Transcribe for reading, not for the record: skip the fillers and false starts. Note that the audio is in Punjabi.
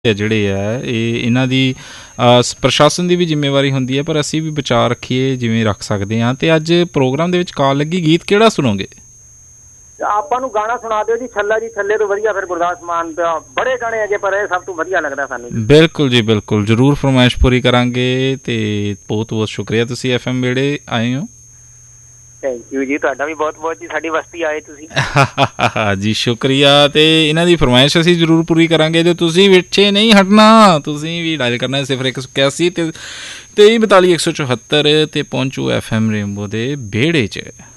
ਜਿਹੜੇ ਹੈ ਇਹਨਾਂ ਦੀ ਪ੍ਰਸ਼ਾਸਨ ਦੀ ਵੀ ਜ਼ਿੰਮੇਵਾਰੀ ਹੁੰਦੀ ਹੈ, ਪਰ ਅਸੀਂ ਵੀ ਬਚਾਅ ਰੱਖੀਏ ਜਿਵੇਂ ਰੱਖ ਸਕਦੇ ਹਾਂ। ਅਤੇ ਅੱਜ ਪ੍ਰੋਗਰਾਮ ਦੇ ਵਿੱਚ ਕਾਲ ਲੱਗੀ, ਗੀਤ ਕਿਹੜਾ ਸੁਣੋਗੇ? ਆਪਾਂ ਨੂੰ ਗਾਣਾ ਸੁਣਾ ਦਿਓ ਜੀ, ਛੱਲਾ ਜੀ ਛੱਲੇ ਤੋਂ ਵਧੀਆ। ਫਿਰ ਗੁਰਦਾਸ ਮਾਨ ਦਾ ਬੜੇ ਗਾਣੇ ਹੈਗੇ, ਪਰ ਇਹ ਸਭ ਤੋਂ ਵਧੀਆ ਲੱਗਦਾ ਸਾਨੂੰ। ਬਿਲਕੁਲ ਜੀ, ਬਿਲਕੁਲ ਜ਼ਰੂਰ ਫਰਮਾਇਸ਼ ਪੂਰੀ ਕਰਾਂਗੇ। ਅਤੇ ਬਹੁਤ ਬਹੁਤ ਸ਼ੁਕਰੀਆ, ਤੁਸੀਂ FM ਵੇਲੇ ਆਏ ਹੋ। ਥੈਂਕ ਯੂ ਜੀ, ਤੁਹਾਡਾ ਵੀ ਬਹੁਤ ਬਹੁਤ ਜੀ, ਸਾਡੀ ਬਸਤੀ ਆਏ ਤੁਸੀਂ। ਜੀ ਸ਼ੁਕਰੀਆ। ਅਤੇ ਇਹਨਾਂ ਦੀ ਫਰਮਾਇਸ਼ ਅਸੀਂ ਜ਼ਰੂਰ ਪੂਰੀ ਕਰਾਂਗੇ ਅਤੇ ਤੁਸੀਂ ਪਿੱਛੇ ਨਹੀਂ ਹਟਣਾ। ਤੁਸੀਂ ਵੀ ਡਾਇਲ ਕਰਨਾ 0181 43 42 174 ਅਤੇ ਪਹੁੰਚੋ FM ਰੇਨਬੋ ਦੇ ਵਿਹੜੇ 'ਚ।